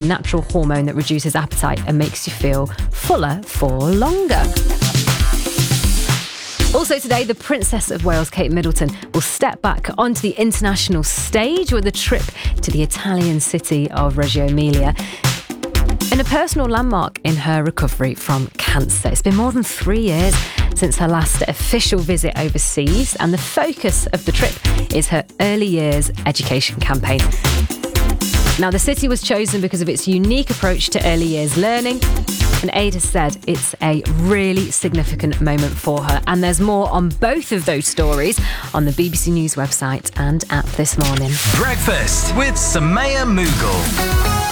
natural hormone that reduces appetite and makes you feel fuller for longer. Also today, the Princess of Wales, Kate Middleton, will step back onto the international stage with a trip to the Italian city of Reggio Emilia, in a personal landmark in her recovery from cancer. It's been more than 3 years since her last official visit overseas, and the focus of the trip is her early years education campaign. Now, the city was chosen because of its unique approach to early years learning, and Ada said it's a really significant moment for her. And there's more on both of those stories on the BBC News website and app this morning. Breakfast with Samaya Mughal.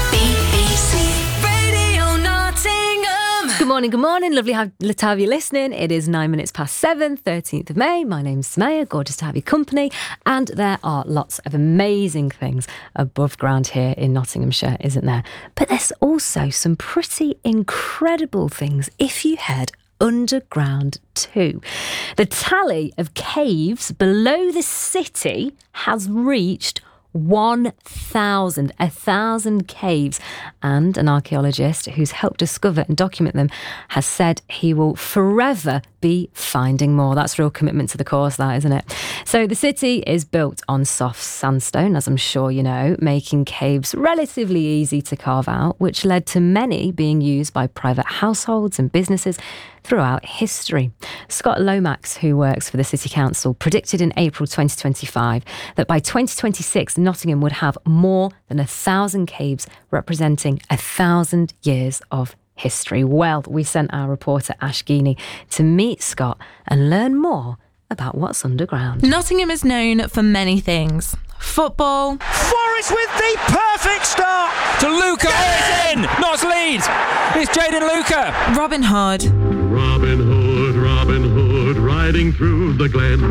Good morning. Lovely to have you listening. It is 9 minutes past 7, 13th of May. My name's Samaya. Gorgeous to have your company. And there are lots of amazing things above ground here in Nottinghamshire, isn't there? But there's also some pretty incredible things if you head underground too. The tally of caves below the city has reached 1,000 caves, and an archaeologist who's helped discover and document them has said he will forever be finding more. That's real commitment to the cause, that, isn't it? So the city is built on soft sandstone, as I'm sure you know, making caves relatively easy to carve out, which led to many being used by private households and businesses throughout history. Scott Lomax, who works for the City Council, predicted in April 2025 that by 2026 Nottingham would have more than 1,000 caves representing 1,000 years of history. Well, we sent our reporter Ash Geeney to meet Scott and learn more about what's underground. Nottingham is known for many things. Football. Forrest with the perfect start. To Luca. Oh, it's in. Notts lead. It's Jaden Luca. Robin Hood. Robin Hood, riding through the glen.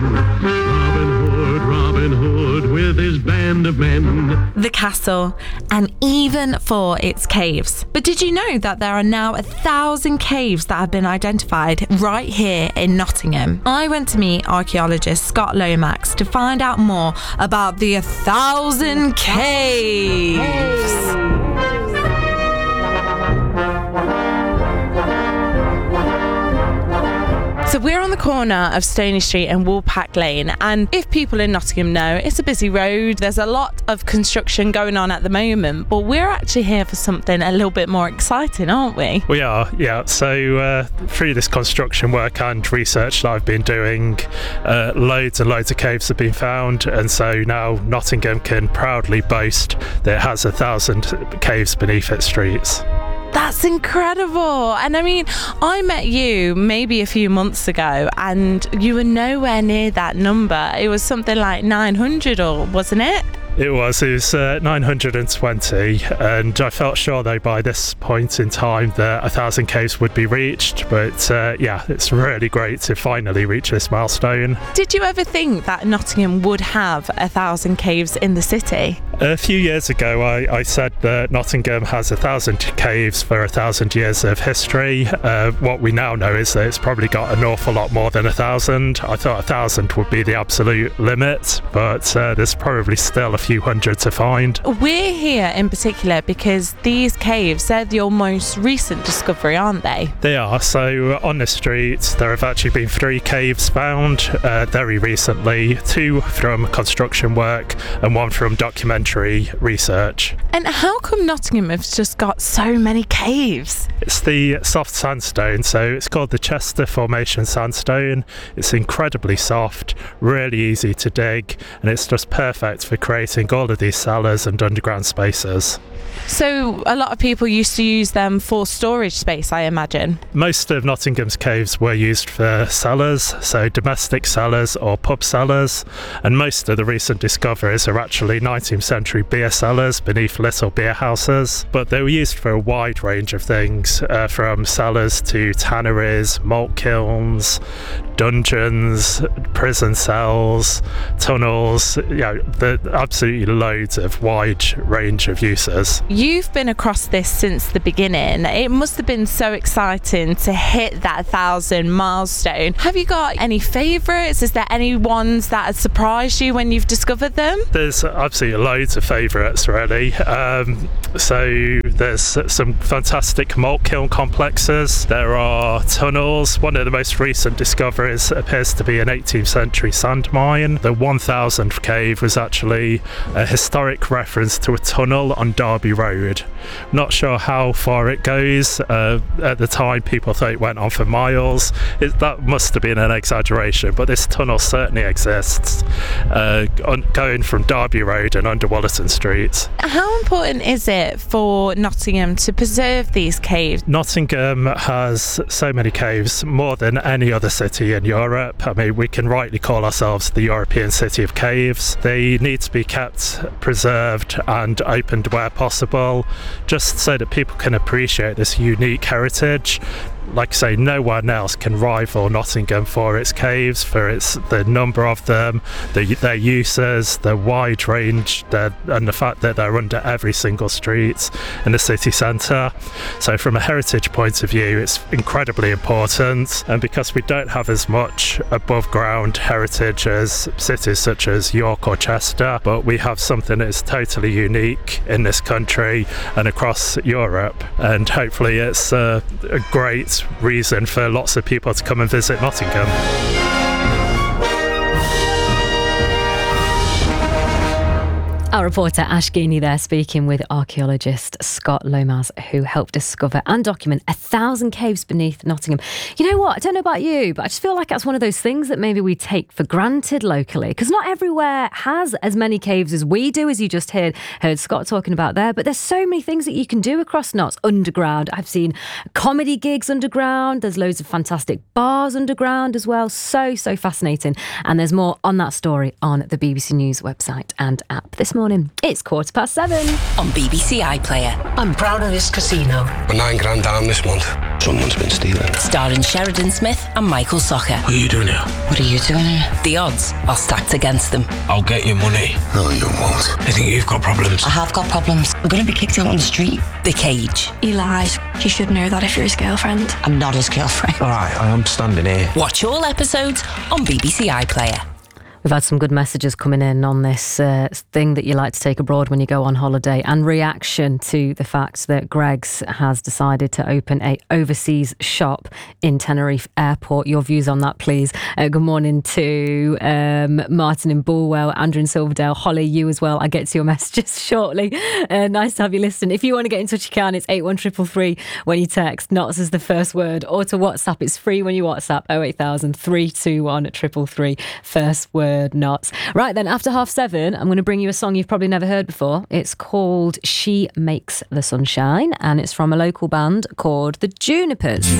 Robin Hood, with his band of men. The castle, and even for its caves. But did you know that there are now 1,000 caves that have been identified right here in Nottingham? I went to meet archaeologist Scott Lomax to find out more about the 1,000 caves. So we're on the corner of Stony Street and Woolpack Lane, and if people in Nottingham know, it's a busy road. There's a lot of construction going on at the moment, but we're actually here for something a little bit more exciting, aren't we? We are, yeah. So through this construction work and research that I've been doing, loads and loads of caves have been found, and so now Nottingham can proudly boast that it has 1,000 caves beneath its streets. That's incredible. And I mean, I met you maybe a few months ago and you were nowhere near that number. It was something like 900, or wasn't it? It was 920, and I felt sure though by this point in time that 1,000 caves would be reached, but yeah, it's really great to finally reach this milestone. Did you ever think that Nottingham would have 1,000 caves in the city? A few years ago I said that Nottingham has 1,000 caves for 1,000 years of history. What we now know is that it's probably got an awful lot more than 1,000. I thought 1,000 would be the absolute limit, but there's probably still a few hundred to find. We're here in particular because these caves, they're your most recent discovery, aren't they? They are. So on the street there have actually been 3 caves found very recently, 2 from construction work and 1 from documentary research. And how come Nottingham has just got so many caves? It's the soft sandstone, so it's called the Chester Formation sandstone. It's incredibly soft, really easy to dig, and it's just perfect for creating all of these cellars and underground spaces. So a lot of people used to use them for storage space, I imagine. Most of Nottingham's caves were used for cellars, so domestic cellars or pub cellars, and most of the recent discoveries are actually 19th century beer cellars beneath little beer houses, but they were used for a wide range of things, from cellars to tanneries, malt kilns, dungeons, prison cells, tunnels, absolutely loads of wide range of uses. kilometres. You've been across this since the beginning. It must have been so exciting to hit that 1,000 milestone. Have you got any favourites? Is there any ones that have surprised you when you've discovered them? There's absolutely loads of favourites, really. So there's some fantastic malt kiln complexes. There are tunnels. One of the most recent discoveries appears to be an 18th century sand mine. The 1000th cave was actually a historic reference to a tunnel on Derby Road. Not sure how far it goes. At the time, people thought it went on for miles. That must have been an exaggeration, but this tunnel certainly exists, going from Derby Road and under Wollerton Street. How important is it for Nottingham to preserve these caves? Nottingham has so many caves, more than any other city in Europe. I mean, we can rightly call ourselves the European City of Caves. They need to be kept preserved and opened where possible, just so that people can appreciate this unique heritage. Like I say, no one else can rival Nottingham for its caves, for the number of them, their uses, their wide range, and the fact that they're under every single street in the city centre. So from a heritage point of view, it's incredibly important. And because we don't have as much above ground heritage as cities such as York or Chester, but we have something that is totally unique in this country and across Europe. And hopefully it's a great reason for lots of people to come and visit Nottingham. Our reporter Ash Geeney there speaking with archaeologist Scott Lomas, who helped discover and document 1,000 caves beneath Nottingham. You know what? I don't know about you, but I just feel like that's one of those things that maybe we take for granted locally, because not everywhere has as many caves as we do, as you just heard Scott talking about there. But there's so many things that you can do across Notts underground. I've seen comedy gigs underground. There's loads of fantastic bars underground as well. So fascinating. And there's more on that story on the BBC News website and app this morning. It's 7:15 on BBC iPlayer. I'm proud of this casino. We're £9,000 down this month. Someone's been stealing. Starring Sheridan Smith and Michael Socher. What are you doing here? What are you doing here? The odds are stacked against them. I'll get you money. No, you won't. I think you've got problems. I have got problems. I'm going to be kicked out on the street. The Cage. He lies. You should know that if you're his girlfriend. I'm not his girlfriend. All right, I am standing here. Watch all episodes on BBC iPlayer. We've had some good messages coming in on this thing that you like to take abroad when you go on holiday, and reaction to the fact that Greggs has decided to open a overseas shop in Tenerife Airport. Your views on that, please. Good morning to Martin in Bulwell, Andrew in Silverdale, Holly, you as well. I'll get to your messages shortly. Nice to have you listening. If you want to get in touch, you can. It's 81333 when you text Notts as the first word, or to WhatsApp. It's free when you WhatsApp 08000 321 333. First word Notts. Right then, after 7:30, I'm going to bring you a song you've probably never heard before. It's called She Makes the Sunshine, and it's from a local band called the Junipers.